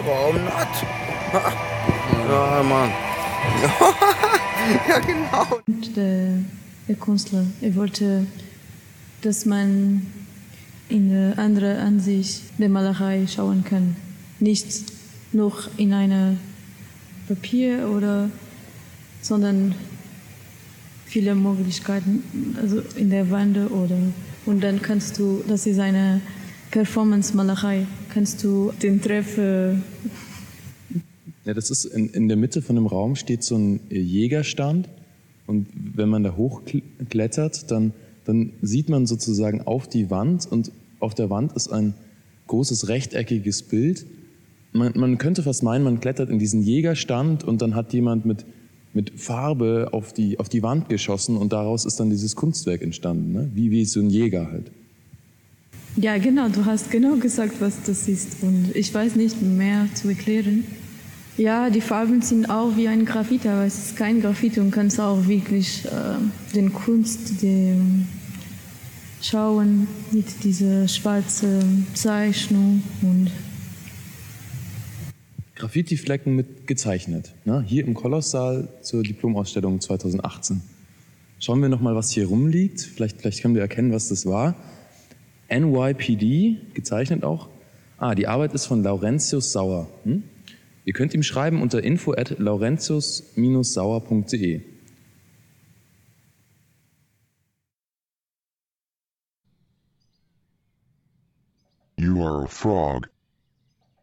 warum not? Ja, Mann. Ja, genau. Und der Künstler, er wollte, dass man in eine andere Ansicht der Malerei schauen kann. Nicht nur in eine Papier sondern viele Möglichkeiten, also in der Wand oder und dann kannst du, das ist eine Performance-Malerei, kannst du den Treffer. Ja, das ist in der Mitte von dem Raum steht so ein Jägerstand und wenn man da hochklettert, dann sieht man sozusagen auf die Wand und auf der Wand ist ein großes rechteckiges Bild. Man könnte fast meinen, man klettert in diesen Jägerstand und dann hat jemand mit Farbe auf die Wand geschossen und daraus ist dann dieses Kunstwerk entstanden, ne? Wie so ein Jäger halt. Ja, genau, du hast genau gesagt, was das ist und ich weiß nicht mehr zu erklären. Ja, die Farben sind auch wie ein Graffiti, aber es ist kein Graffiti und kannst auch wirklich den Kunst schauen mit dieser schwarzen Zeichnung und Graffiti-Flecken mit gezeichnet, ne? Hier im Kolosssaal zur Diplomausstellung 2018. Schauen wir nochmal, was hier rumliegt. Vielleicht können wir erkennen, was das war. NYPD, gezeichnet auch. Die Arbeit ist von Laurentius Sauer. Ihr könnt ihm schreiben unter info@laurentius-sauer.de. You are a frog.